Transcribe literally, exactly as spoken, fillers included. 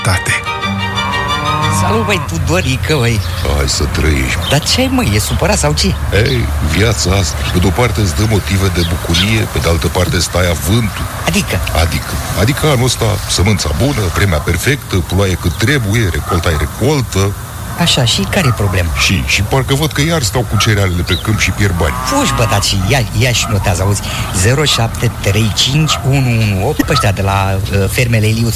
Salut, băi, Tudorică, băi. Hai să trăiești. Dar ce ai, măi, e supărat sau ce? Ei, viața asta, pe de-o parte îți dă motive de bucurie, pe de altă parte stai avântul. Adică? Adică, adică anul ăsta, sămânța bună, vremea perfectă, ploaie cât trebuie, recolta-i recoltă. Așa, și care e problema? Și, și parcă văd că iar stau cu cerealele pe câmp și pierd bani. Fugi, bă, dar și ia, ia și notează, auzi, zero șapte trei cinci unu unu opt, ăștia de la uh, fermele Iliuț